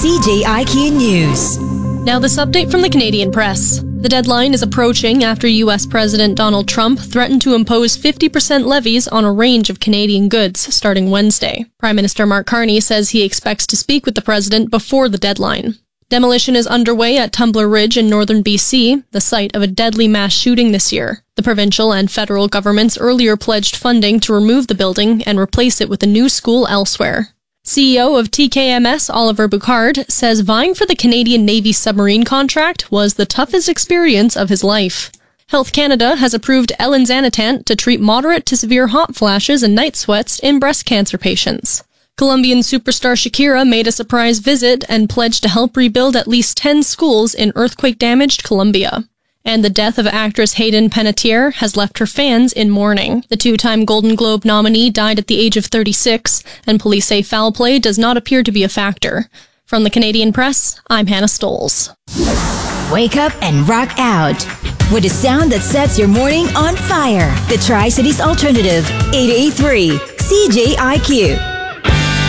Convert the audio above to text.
CJIQ News. Now this update from the Canadian press. The deadline is approaching after U.S. President Donald Trump threatened to impose 50% levies on a range of Canadian goods starting Wednesday. Prime Minister Mark Carney says he expects to speak with the president before the deadline. Demolition is underway at Tumbler Ridge in northern BC, the site of a deadly mass shooting this year. The provincial and federal governments earlier pledged funding to remove the building and replace it with a new school elsewhere. CEO of TKMS Oliver Bouchard says vying for the Canadian Navy submarine contract was the toughest experience of his life. Health Canada has approved elinzanetant to treat moderate to severe hot flashes and night sweats in breast cancer patients. Colombian superstar Shakira made a surprise visit and pledged to help rebuild at least 10 schools in earthquake-damaged Colombia. And the death of actress Hayden Panettiere has left her fans in mourning. The two-time Golden Globe nominee died at the age of 36, and police say foul play does not appear to be a factor. From the Canadian Press, I'm Hannah Stoles. Wake up and rock out with a sound that sets your morning on fire. The Tri-Cities Alternative, 88.3 CJIQ.